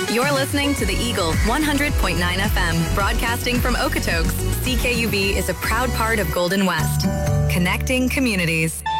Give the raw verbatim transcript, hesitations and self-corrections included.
You're listening to the Eagle one hundred point nine F M, broadcasting from Okotoks. C K U B is a proud part of Golden West, connecting communities.